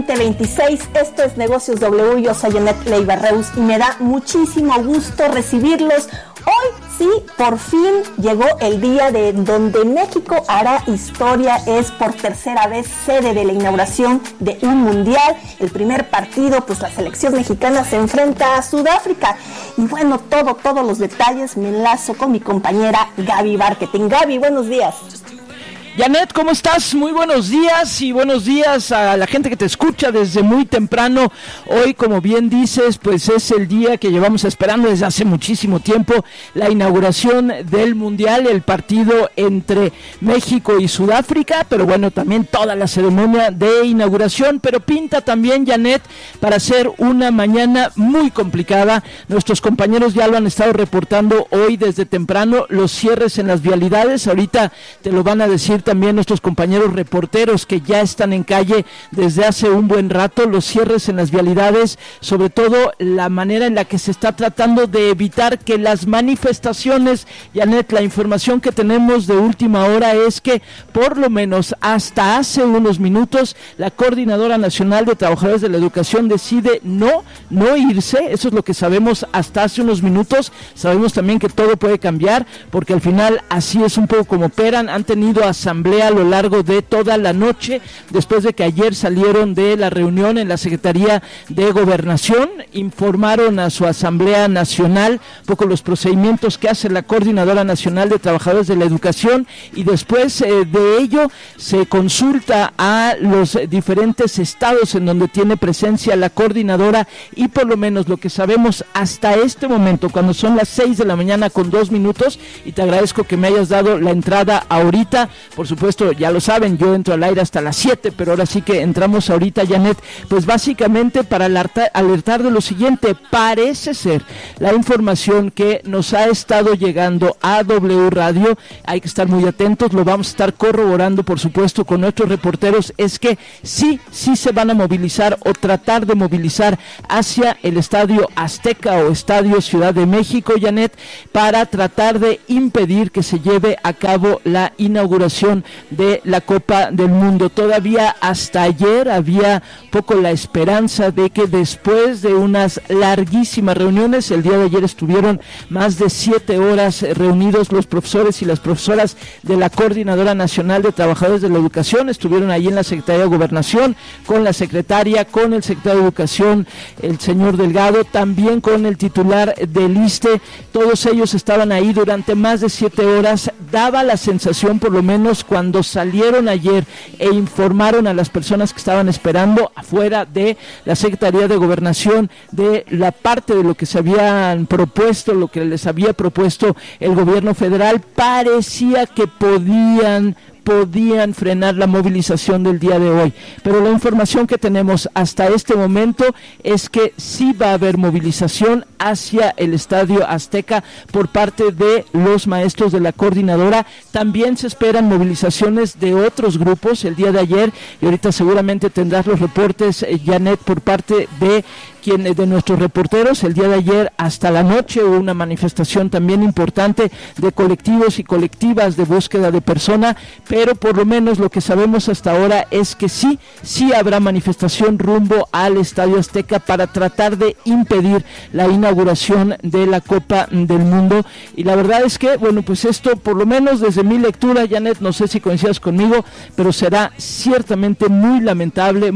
2026. Esto es Negocios W. Yo soy Janet Leiva Reus y me da muchísimo gusto recibirlos. Hoy sí, por fin llegó el día de donde México hará historia. Es por tercera vez sede de la inauguración de un mundial. El primer partido, pues la selección mexicana se enfrenta a Sudáfrica. Y bueno, todos los detalles me enlazo con mi compañera Gaby Barquetín. Gaby, buenos días. Janet, ¿cómo estás? Muy buenos días y buenos días a la gente que te escucha desde muy temprano. Hoy, como bien dices, pues es el día que llevamos esperando desde hace muchísimo tiempo, la inauguración del Mundial, el partido entre México y Sudáfrica, pero bueno, también toda la ceremonia de inauguración, pero pinta también, Janet, para ser una mañana muy complicada. Nuestros compañeros ya lo han estado reportando hoy desde temprano, los cierres en las vialidades, ahorita te lo van a decir también nuestros compañeros reporteros que ya están en calle desde hace un buen rato, los cierres en las vialidades, sobre todo la manera en la que se está tratando de evitar que las manifestaciones. Janet, la información que tenemos de última hora es que por lo menos hasta hace unos minutos la Coordinadora Nacional de Trabajadores de la Educación decide no irse. Eso es lo que sabemos hasta hace unos minutos. Sabemos también que todo puede cambiar porque al final así es un poco como operan. Han tenido asamblea a lo largo de toda la noche, después de que ayer salieron de la reunión en la Secretaría de Gobernación, informaron a su Asamblea Nacional un poco los procedimientos que hace la Coordinadora Nacional de Trabajadores de la Educación y después de ello se consulta a los diferentes estados en donde tiene presencia la coordinadora y por lo menos lo que sabemos hasta este momento, cuando son las 6 de la mañana con 2 minutos, y te agradezco que me hayas dado la entrada ahorita. Por supuesto, ya lo saben, yo entro al aire hasta las 7, pero ahora sí que entramos ahorita, Janet, pues básicamente para alertar de lo siguiente. Parece ser la información que nos ha estado llegando a W Radio, hay que estar muy atentos, lo vamos a estar corroborando, por supuesto, con nuestros reporteros, es que sí se van a movilizar o tratar de movilizar hacia el Estadio Azteca o Estadio Ciudad de México, Janet, para tratar de impedir que se lleve a cabo la inauguración de la Copa del Mundo. Todavía hasta ayer había poco la esperanza de que después de unas larguísimas reuniones, el día de ayer estuvieron más de 7 horas reunidos los profesores y las profesoras de la Coordinadora Nacional de Trabajadores de la Educación, estuvieron ahí en la Secretaría de Gobernación, con la secretaria, con el secretario de Educación, el señor Delgado, también con el titular del ISSSTE, todos ellos estaban ahí durante más de 7 horas, daba la sensación, por lo menos cuando salieron ayer e informaron a las personas que estaban esperando afuera de la Secretaría de Gobernación de la parte de lo que se habían propuesto, lo que les había propuesto el gobierno federal, parecía que podían frenar la movilización del día de hoy, pero la información que tenemos hasta este momento es que sí va a haber movilización hacia el Estadio Azteca por parte de los maestros de la coordinadora. También se esperan movilizaciones de otros grupos el día de ayer y ahorita seguramente tendrás los reportes, Janet, por parte de nuestros reporteros. El día de ayer hasta la noche hubo una manifestación también importante de colectivos y colectivas de búsqueda de persona, pero por lo menos lo que sabemos hasta ahora es que sí habrá manifestación rumbo al Estadio Azteca para tratar de impedir la inauguración de la Copa del Mundo. Y la verdad es que, bueno, pues esto, por lo menos desde mi lectura, Janet, no sé si coincidas conmigo, pero será ciertamente muy lamentable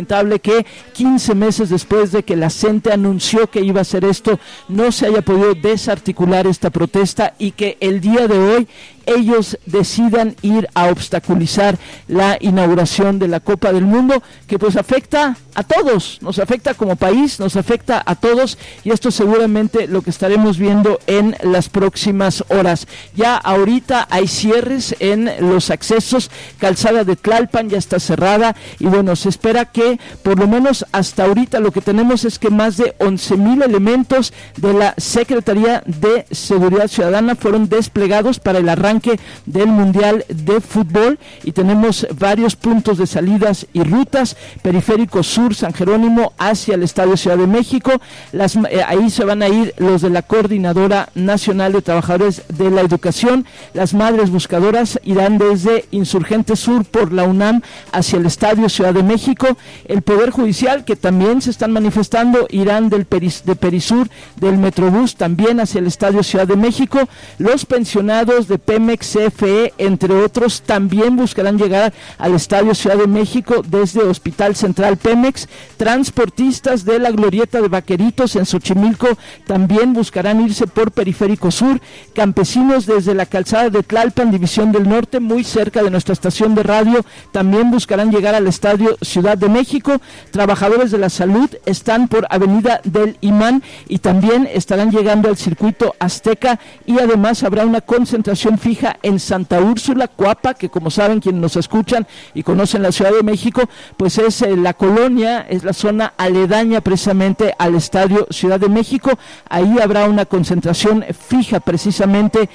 que 15 meses después de que la CENTE anunció que iba a hacer esto, no se haya podido desarticular esta protesta y que el día de hoy ellos decidan ir a obstaculizar la inauguración de la Copa del Mundo, que pues afecta a todos, nos afecta como país, nos afecta a todos, y esto seguramente lo que estaremos viendo en las próximas horas. Ya ahorita hay cierres en los accesos, Calzada de Tlalpan ya está cerrada, y bueno, se espera que por lo menos hasta ahorita lo que tenemos es que más de 11,000 elementos de la Secretaría de Seguridad Ciudadana fueron desplegados para el arranque arranque del Mundial de Fútbol y tenemos varios puntos de salidas y rutas. Periférico Sur, San Jerónimo, hacia el Estadio Ciudad de México. Ahí se van a ir los de la Coordinadora Nacional de Trabajadores de la Educación. Las Madres Buscadoras irán desde Insurgente Sur por la UNAM hacia el Estadio Ciudad de México. El Poder Judicial, que también se están manifestando, irán de Perisur, del Metrobús, también hacia el Estadio Ciudad de México. Los pensionados de Pemex, CFE, entre otros, también buscarán llegar al Estadio Ciudad de México desde Hospital Central Pemex. Transportistas de la Glorieta de Vaqueritos en Xochimilco también buscarán irse por Periférico Sur. Campesinos desde la calzada de Tlalpan, División del Norte, muy cerca de nuestra estación de radio, también buscarán llegar al Estadio Ciudad de México. Trabajadores de la salud están por Avenida del Imán y también estarán llegando al Circuito Azteca, y además habrá una concentración fija en Santa Úrsula, Coapa, que como saben quienes nos escuchan y conocen la Ciudad de México, pues es la colonia, es la zona aledaña precisamente al Estadio Ciudad de México. Ahí habrá una concentración fija precisamente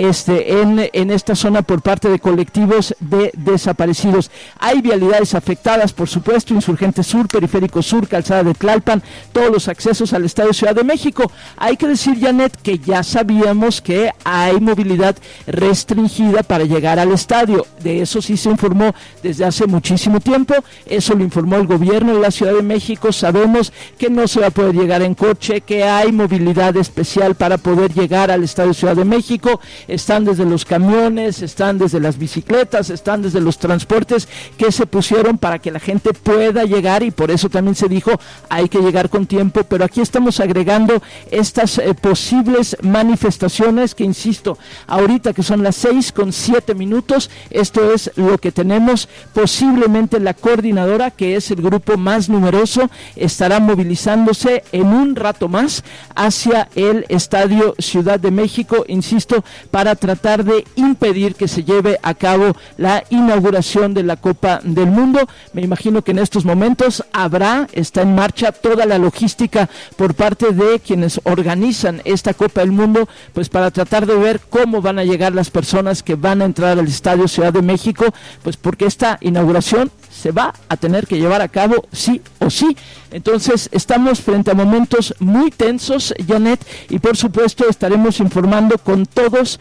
en esta zona por parte de colectivos de desaparecidos. Hay vialidades afectadas, por supuesto, Insurgente Sur, Periférico Sur, Calzada de Tlalpan, todos los accesos al Estadio Ciudad de México. Hay que decir, Janet, que ya sabíamos que hay movilidad restringida para llegar al estadio. De eso sí se informó desde hace muchísimo tiempo, eso lo informó el gobierno de la Ciudad de México. Sabemos que no se va a poder llegar en coche, que hay movilidad especial para poder llegar al Estadio Ciudad de México. Están desde los camiones, están desde las bicicletas, están desde los transportes que se pusieron para que la gente pueda llegar, y por eso también se dijo hay que llegar con tiempo. Pero aquí estamos agregando estas posibles manifestaciones que, insisto, ahorita que son las 6:07, esto es lo que tenemos. Posiblemente la coordinadora, que es el grupo más numeroso, estará movilizándose en un rato más hacia el Estadio Ciudad de México, insisto, para tratar de impedir que se lleve a cabo la inauguración de la Copa del Mundo. Me imagino que en estos momentos está en marcha toda la logística por parte de quienes organizan esta Copa del Mundo, pues para tratar de ver cómo van a llegar las personas que van a entrar al Estadio Ciudad de México, pues porque esta inauguración se va a tener que llevar a cabo sí o sí. Entonces estamos frente a momentos muy tensos, Janet, y por supuesto estaremos informando con todos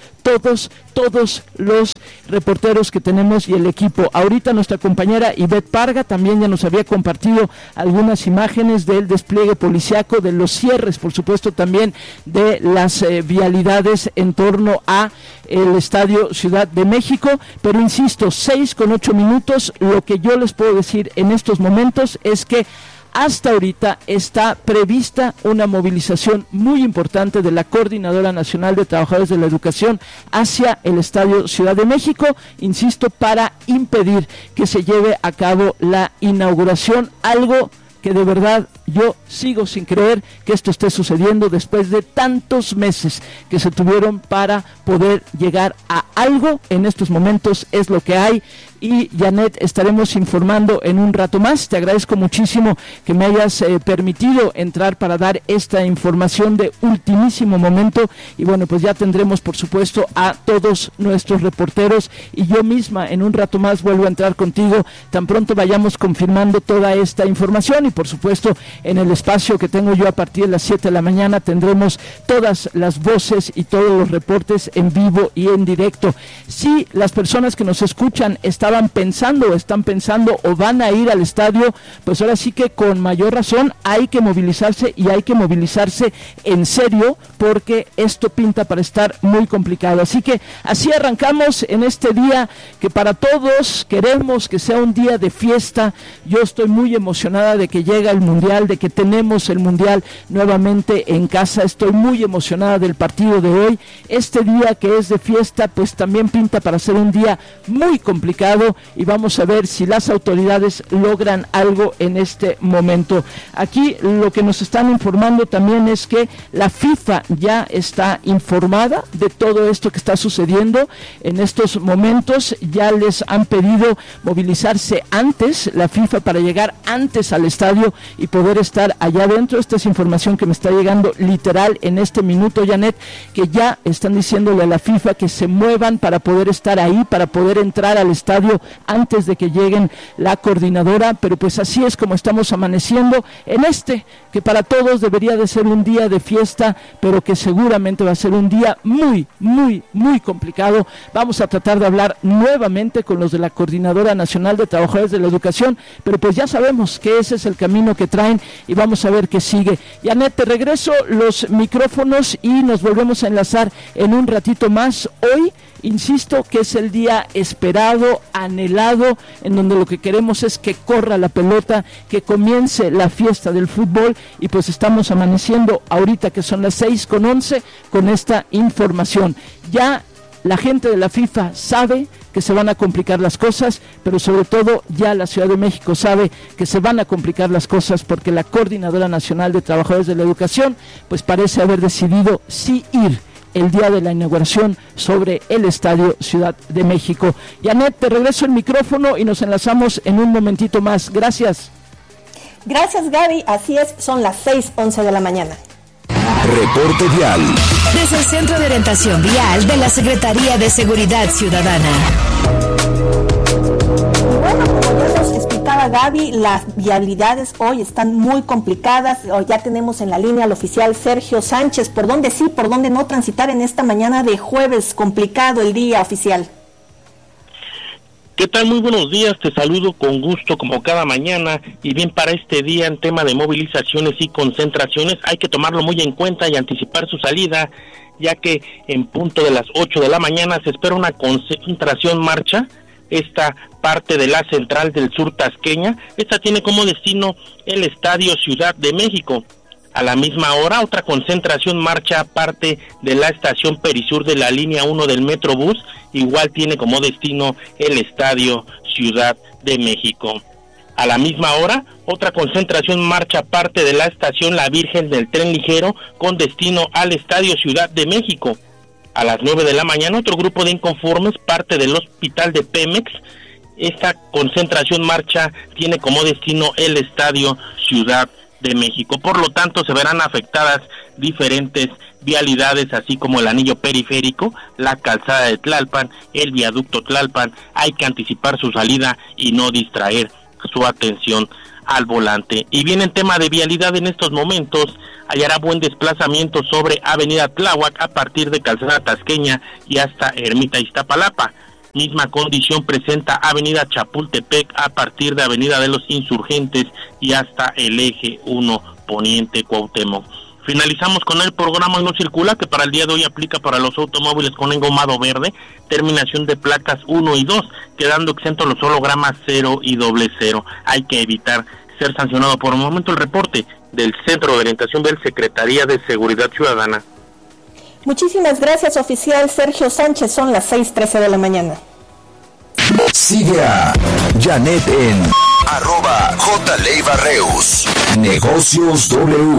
los reporteros que tenemos y el equipo. Ahorita nuestra compañera Ivette Parga también ya nos había compartido algunas imágenes del despliegue policiaco, de los cierres, por supuesto también de las vialidades en torno a el Estadio Ciudad de México. Pero insisto, 6:08, lo que yo les puedo decir en estos momentos es que hasta ahorita está prevista una movilización muy importante de la Coordinadora Nacional de Trabajadores de la Educación hacia el Estadio Ciudad de México, insisto, para impedir que se lleve a cabo la inauguración, algo que de verdad yo sigo sin creer que esto esté sucediendo después de tantos meses que se tuvieron para poder llegar a algo. En estos momentos es lo que hay. Y Janet, estaremos informando en un rato más. Te agradezco muchísimo que me hayas permitido entrar para dar esta información de ultimísimo momento. Y bueno, pues ya tendremos por supuesto a todos nuestros reporteros, y yo misma en un rato más vuelvo a entrar contigo tan pronto vayamos confirmando toda esta información. Y por supuesto en el espacio que tengo yo a partir de las 7 de la mañana tendremos todas las voces y todos los reportes en vivo y en directo. Si las personas que nos escuchan están pensando o van a ir al estadio, pues ahora sí que con mayor razón hay que movilizarse, y hay que movilizarse en serio, porque esto pinta para estar muy complicado. Así que así arrancamos en este día que para todos queremos que sea un día de fiesta. Yo estoy muy emocionada de que llega el Mundial, de que tenemos el Mundial nuevamente en casa. Estoy muy emocionada del partido de hoy. Este día que es de fiesta, pues también pinta para ser un día muy complicado, complicado y vamos a ver si las autoridades logran algo en este momento. Aquí lo que nos están informando también es que la FIFA ya está informada de todo esto que está sucediendo en estos momentos. Ya les han pedido movilizarse antes, la FIFA, para llegar antes al estadio y poder estar allá adentro. Esta es información que me está llegando literal en este minuto, Janet, que ya están diciéndole a la FIFA que se muevan para poder estar ahí, para poder entrar al estadio antes de que lleguen la coordinadora. Pero pues así es como estamos amaneciendo en que para todos debería de ser un día de fiesta, pero que seguramente va a ser un día muy, muy, muy complicado. Vamos a tratar de hablar nuevamente con los de la Coordinadora Nacional de Trabajadores de la Educación, pero pues ya sabemos que ese es el camino que traen y vamos a ver qué sigue. Janet, te regreso los micrófonos y nos volvemos a enlazar en un ratito más. Hoy, insisto, que es el día esperado, anhelado, en donde lo que queremos es que corra la pelota, que comience la fiesta del fútbol, y pues estamos amaneciendo ahorita que son las 6:11 con esta información. Ya la gente de la FIFA sabe que se van a complicar las cosas, pero sobre todo ya la Ciudad de México sabe que se van a complicar las cosas porque la Coordinadora Nacional de Trabajadores de la Educación pues parece haber decidido sí ir el día de la inauguración sobre el Estadio Ciudad de México. Janet, te regreso el micrófono y nos enlazamos en un momentito más. Gracias. Gracias, Gaby. Así es, son las 6:11 de la mañana. Reporte vial. Desde el Centro de Orientación Vial de la Secretaría de Seguridad Ciudadana. Y bueno, como ya nos explicaba Gaby, las vialidades hoy están muy complicadas. Hoy ya tenemos en la línea al oficial Sergio Sánchez. ¿Por dónde sí, por dónde no transitar en esta mañana de jueves? Complicado el día, oficial. ¿Qué tal? Muy buenos días, te saludo con gusto como cada mañana. Y bien, para este día en tema de movilizaciones y concentraciones hay que tomarlo muy en cuenta y anticipar su salida, ya que en punto de las 8 de la mañana se espera una concentración marcha. Esta parte de la Central del Sur Tasqueña, esta tiene como destino el Estadio Ciudad de México. A la misma hora, otra concentración marcha parte de la estación Perisur de la línea 1 del Metrobús, igual tiene como destino el Estadio Ciudad de México. A la misma hora, otra concentración marcha parte de la estación La Virgen del Tren Ligero con destino al Estadio Ciudad de México. A las 9 de la mañana, otro grupo de inconformes parte del hospital de Pemex. Esta concentración marcha tiene como destino el Estadio Ciudad de México. Por lo tanto, se verán afectadas diferentes vialidades, así como el anillo periférico, la calzada de Tlalpan, el viaducto Tlalpan. Hay que anticipar su salida y no distraer su atención al volante. Y bien, en tema de vialidad en estos momentos, hallará buen desplazamiento sobre Avenida Tláhuac a partir de Calzada Tasqueña y hasta Ermita Iztapalapa. Misma condición presenta Avenida Chapultepec a partir de Avenida de los Insurgentes y hasta el Eje 1 Poniente Cuauhtémoc. Finalizamos con el programa No Circula, que para el día de hoy aplica para los automóviles con engomado verde, terminación de placas 1 y 2, quedando exentos los hologramas 0 y 00. Hay que evitar ser sancionado. Por el momento, el reporte del Centro de Orientación de la Secretaría de Seguridad Ciudadana. Muchísimas gracias, oficial Sergio Sánchez. Son las 6:13 de la mañana. Sigue a Janet en @JLeiva-Reus. Negocios W.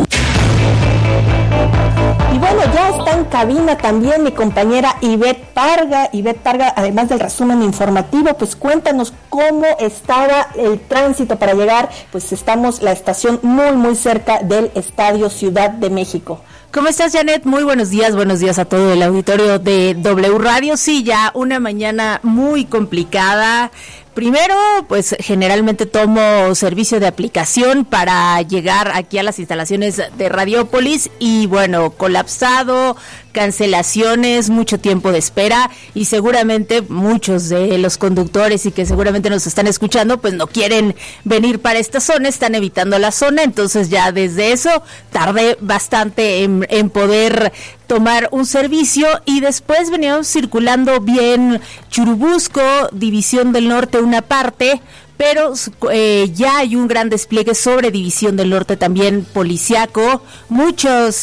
Y bueno, ya está en cabina también mi compañera Ivette Parga. Ivette Parga, además del resumen informativo, pues cuéntanos cómo estaba el tránsito para llegar. Pues estamos la estación muy cerca del Estadio Ciudad de México. ¿Cómo estás, Janet? Muy buenos días a todo el auditorio de W Radio. Sí, ya una mañana muy complicada. Primero, pues generalmente tomo servicio de aplicación para llegar aquí a las instalaciones de Radiópolis y bueno, colapsado, cancelaciones, mucho tiempo de espera y seguramente muchos de los conductores y que seguramente nos están escuchando pues no quieren venir para esta zona, están evitando la zona, entonces ya desde eso tardé bastante en poder tomar un servicio y después veníamos circulando bien Churubusco, División del Norte una parte, pero ya hay un gran despliegue sobre División del Norte también policiaco, muchos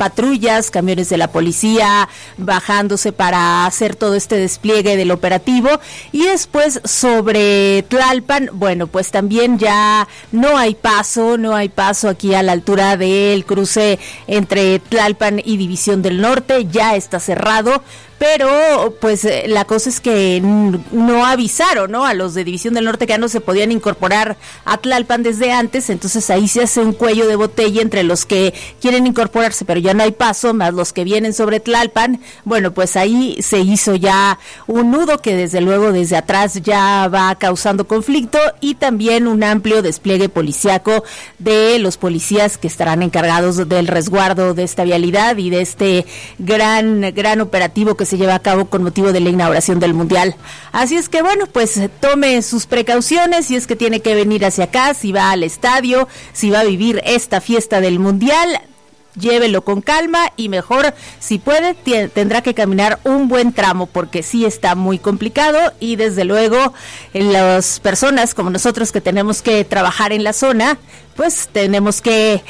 patrullas, camiones de la policía bajándose para hacer todo este despliegue del operativo. Y después sobre Tlalpan, bueno, pues también ya no hay paso aquí a la altura del cruce entre Tlalpan y División del Norte, ya está cerrado. Pero pues la cosa es que no avisaron, ¿no?, a los de División del Norte que ya no se podían incorporar a Tlalpan desde antes, entonces ahí se hace un cuello de botella entre los que quieren incorporarse pero ya no hay paso, más los que vienen sobre Tlalpan. Bueno, pues ahí se hizo ya un nudo que desde luego desde atrás ya va causando conflicto, y también un amplio despliegue policiaco de los policías que estarán encargados del resguardo de esta vialidad y de este gran operativo que se lleva a cabo con motivo de la inauguración del Mundial. Así es que bueno, pues tome sus precauciones si es que tiene que venir hacia acá, si va al estadio, si va a vivir esta fiesta del Mundial. Llévelo con calma y mejor, si puede, tendrá que caminar un buen tramo porque sí está muy complicado, y desde luego las personas como nosotros que tenemos que trabajar en la zona, pues tenemos que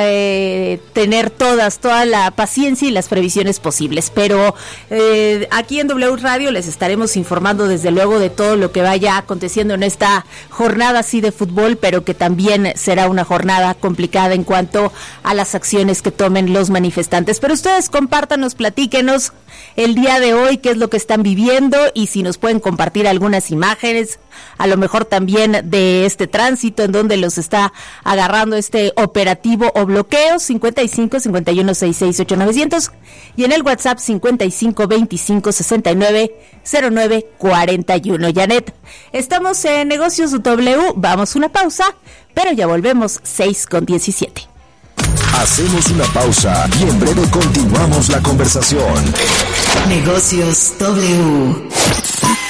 tener toda la paciencia y las previsiones posibles. Pero aquí en W Radio les estaremos informando desde luego de todo lo que vaya aconteciendo en esta jornada así de fútbol, pero que también será una jornada complicada en cuanto a las acciones que tomen los manifestantes. Pero ustedes compártanos, platíquenos el día de hoy qué es lo que están viviendo, y si nos pueden compartir algunas imágenes, a lo mejor también de este tránsito en donde los está agarrando este operativo o bloqueo. 55 51 66 8900 y en el WhatsApp 55 25 69 09 41. Janet, estamos en Negocios W, vamos a una pausa, pero ya volvemos 6:17. Hacemos una pausa y en breve continuamos la conversación. Negocios W.